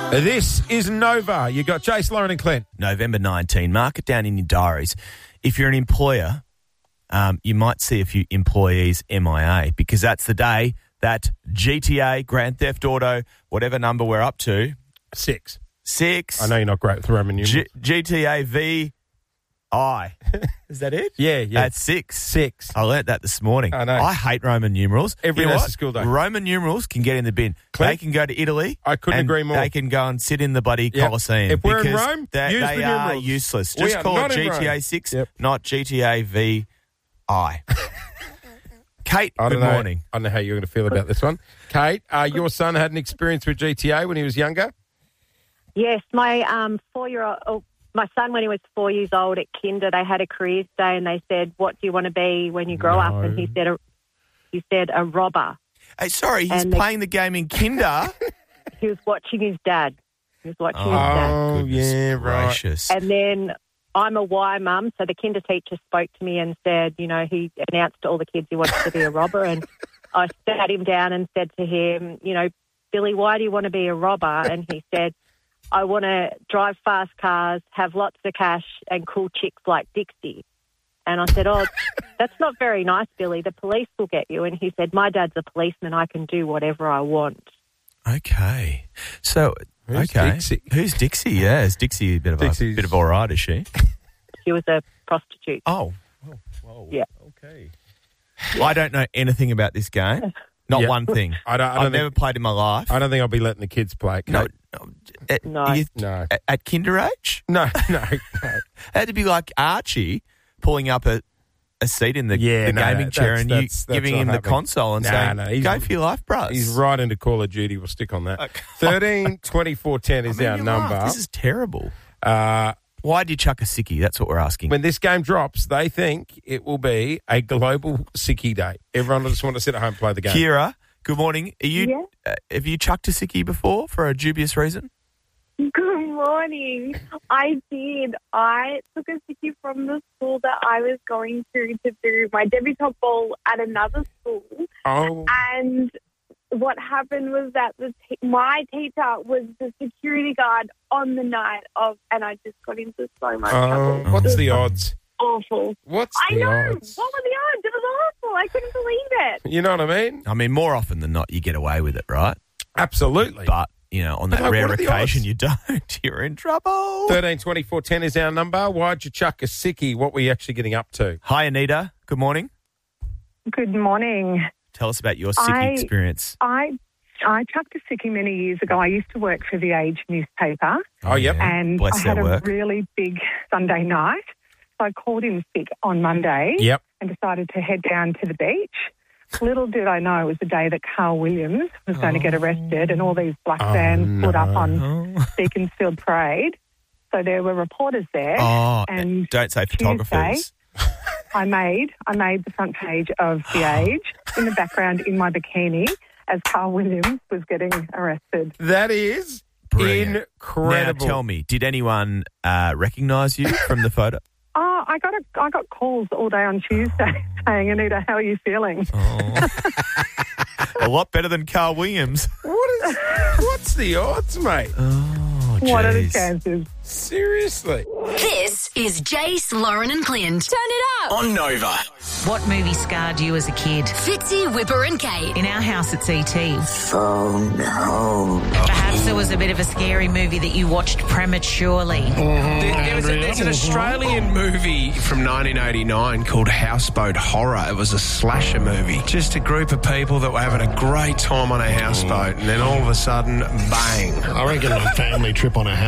This is Nova. You got Jace, Lauren and Clint. November 19. Mark it down in your diaries. If you're an employer, you might see a few employees MIA because that's the day that GTA, Grand Theft Auto, whatever number we're up to. 6. I know you're not great with Roman numerals. GTA VI. Is that it? Yeah. That's 6. 6. I learnt that this morning. I know. I hate Roman numerals. Everyone has a school day. Roman numerals can get in the bin. Clint, they can go to Italy. I couldn't agree more. They can go and sit in the bloody Colosseum. If we're in because Rome, they use the are numerals. useless. We Just are call it not in GTA Rome. 6, Yep. not GTA VI. Kate, good morning. I don't know how you're going to feel about this one. Kate, your son had an experience with GTA when he was younger? Yes, my 4-year-old, my son, when he was 4 years old at kinder, they had a careers day and they said, "What do you want to be when you grow up?" And he said a robber. Hey, sorry, he's playing the game in kinder. He was watching his dad. Oh, yeah, right. Gracious. And then I'm a Y mum, so the kinder teacher spoke to me and said, he announced to all the kids he wanted to be a robber. And I sat him down and said to him, "Billy, why do you want to be a robber?" And he said, "I want to drive fast cars, have lots of cash, and cool chicks like Dixie." And I said, "Oh, that's not very nice, Billy. The police will get you." And he said, "My dad's a policeman. I can do whatever I want." Okay. So, Who's Dixie? Who's Dixie? Yeah, is Dixie a bit of all right, is she? She was a prostitute. Oh. Whoa. Yeah. Okay. I don't know anything about this game. Not one thing. I've never played in my life. I don't think I'll be letting the kids play. No. No. At kinder age? No. It had to be like Archie pulling up a seat in the gaming chair and you giving him the console and saying, "Go for your life, bruh." He's right into Call of Duty. We'll stick on that. Okay. 13 24 10 is our number. This is terrible. Why do you chuck a sickie? That's what we're asking. When this game drops, they think it will be a global sickie day. Everyone will just want to sit at home and play the game. Kira, good morning. Have you chucked a sickie before for a dubious reason? Good morning. I did. I took a sickie from the school that I was going to do my debutante ball at another school. Oh. And what happened was that my teacher was the security guard on the night of, and I just got into so much trouble. What's the odds? Awful. What's I the know. odds? What were the odds? It was awful. I couldn't believe it. You know what I mean? I mean, more often than not, you get away with it, right? Absolutely. But, on that rare occasion you don't, you're in trouble. 13 24 10 is our number. Why'd you chuck a sickie? What were you actually getting up to? Hi, Anita. Good morning. Good morning. Tell us about your sickie experience. I chucked a sickie many years ago. I used to work for the Age newspaper. Oh, yep. And Bless I had their work. a really big Sunday night. So I called in sick on Monday and decided to head down to the beach. Little did I know it was the day that Carl Williams was going to get arrested and all these black vans put up on Beaconsfield Parade. So there were reporters there. Oh, and don't say photographers. Tuesday, I made the front page of The Age in the background in my bikini as Carl Williams was getting arrested. That is Brilliant. incredible. Now tell me, did anyone recognise you from the photo? Oh, I got calls all day on Tuesday saying, "Anita, how are you feeling?" A lot better than Carl Williams. What's the odds, mate? Oh, What are the jeez. chances? Seriously. This is Jace, Lauren and Clint. Turn it up. On Nova. What movie scarred you as a kid? Fitzy, Whipper and Kate. In our house, it's E.T. Oh, no. Perhaps there was a bit of a scary movie that you watched prematurely. There's an Australian movie from 1989 called Houseboat Horror. It was a slasher movie. Just a group of people that were having a great time on a houseboat, and then all of a sudden, bang. I reckon a family trip on a